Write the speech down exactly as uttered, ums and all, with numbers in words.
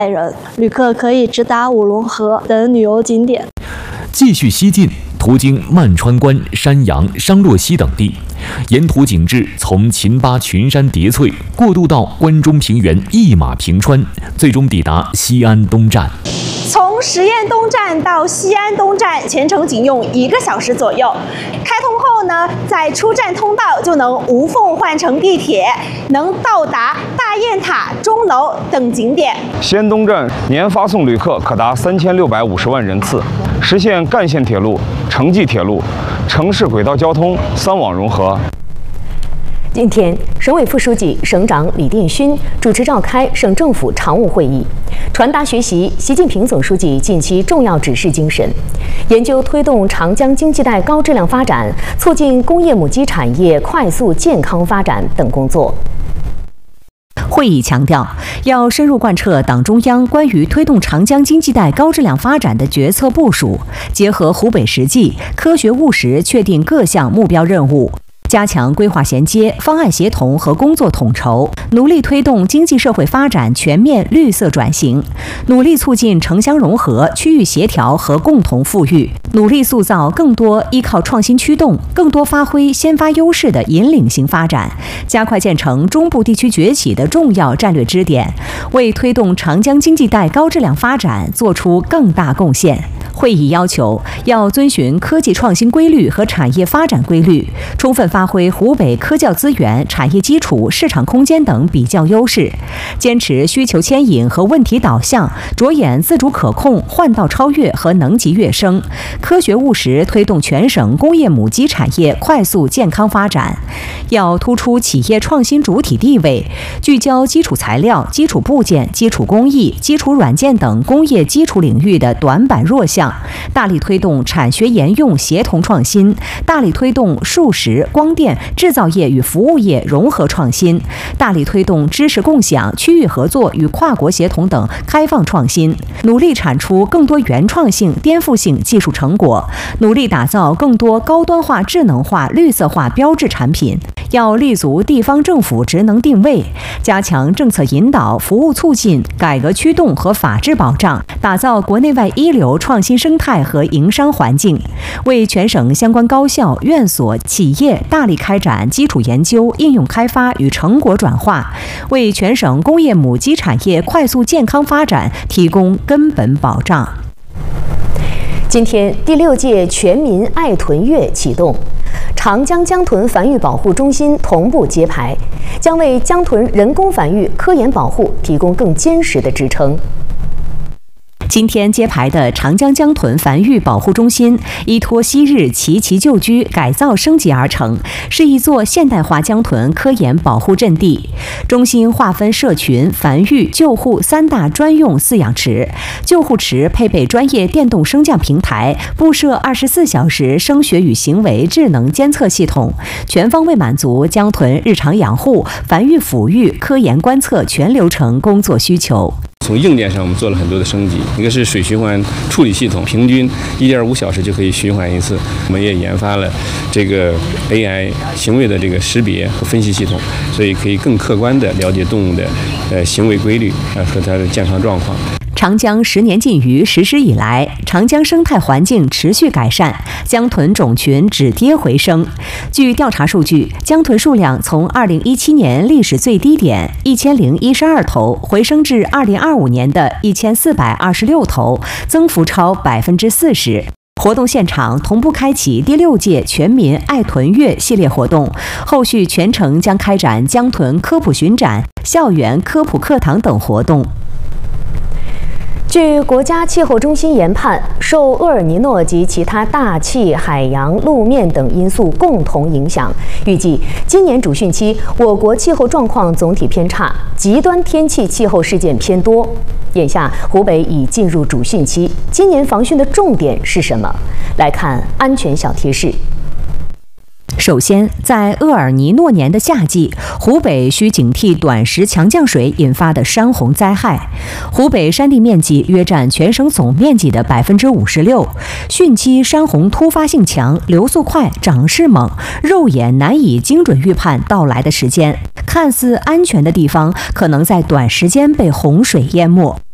人，旅客可以直达五龙河等旅游景点。 继续西进，途经曼川关、山阳、商洛溪等地，沿途景致从秦巴群山叠翠，过渡到关中平原一马平川，最终抵达西安东站。 从十堰东站到西安东站，全程仅用一个小时左右。开通后呢，在出站通道就能无缝换乘地铁，能到达大雁塔、钟楼等景点。 西安东站年发送旅客可达三千六百五十万人次，实现干线铁路、城际铁路、城市轨道交通三网融合。 今天，省委副书记、省长李殿勋主持召开省政府常务会议，传达学习习近平总书记近期重要指示精神，研究推动长江经济带高质量发展，促进工业母机产业快速健康发展等工作。会议强调，要深入贯彻党中央关于推动长江经济带高质量发展的决策部署，结合湖北实际，科学务实确定各项目标任务。加强规划衔接、方案协同和工作统筹，努力推动经济社会发展全面绿色转型，努力促进城乡融合、区域协调和共同富裕，努力塑造更多依靠创新驱动、更多发挥先发优势的引领型发展，加快建成中部地区崛起的重要战略支点，为推动长江经济带高质量发展做出更大贡献。会议要求，要遵循科技创新规律和产业发展规律，充分发挥湖北科教资源、产业基础、市场空间等比较优势，坚持需求牵引和问题导向，着眼自主可控、换道超越和能级跃升，科学务实推动全省工业母机产业快速健康发展。要突出企业创新主体地位，聚焦基础材料、基础部件、基础工艺、基础软件等工业基础领域的短板弱项，大力推动产学研用协同创新，大力推动数实、光电、制造业与服务业融合创新，大力推动知识共享、区域合作与跨国协同等开放创新，努力产出更多原创性、颠覆性技术成果，努力打造更多高端化、智能化、绿色化标志产品。要立足地方政府职能定位，加强政策引导、服务促进、改革驱动和法治保障，打造国内外一流创新生态和营商环境，为全省相关高校、院所、企业大力开展基础研究、应用开发与成果转化，为全省工业母机产业快速健康发展提供根本保障。今天，第六届全民爱豚月启动，长江江豚繁育保护中心同步揭牌，将为江豚人工繁育、科研保护提供更坚实的支撑。今天揭牌的长江江豚繁育保护中心，依托昔日奇奇旧居改造升级而成，是一座现代化江豚科研保护阵地。中心划分社群、繁育、救护三大专用饲养池，救护池配备专业电动升降平台，布设二十四小时声学与行为智能监测系统，全方位满足江豚日常养护、繁育抚育、科研观测全流程工作需求。 从硬件上，我们做了很多的升级。一个是水循环处理系统，平均一点五小时就可以循环一次。我们也研发了这个 A I 行为的这个识别和分析系统，所以可以更客观地了解动物的呃行为规律呃和它的健康状况。 长江十年禁渔实施以来，长江生态环境持续改善，江豚种群止跌回升。据调查数据，江豚数量从二零一七年历史最低点一千零一十二头回升至二零二五年的一千四百二十六头，增幅超百分之四十。活动现场同步开启第六届全民爱豚月系列活动，后续全程将开展江豚科普巡展、校园科普课堂等活动。据国家气候中心研判，受厄尔尼诺及其他大气、海洋、路面等因素共同影响，预计今年主汛期我国气候状况总体偏差，极端天气气候事件偏多。眼下，湖北已进入主汛期，今年防汛的重点是什么？来看安全小贴士。首先，在厄尔尼诺年的夏季，湖北需警惕短时强降水引发的山洪灾害。湖北山地面积约占全省总面积的百分之五十六，汛期山洪突发性强，流速快，涨势猛，肉眼难以精准预判到来的时间。看似安全的地方，可能在短时间被洪水淹没。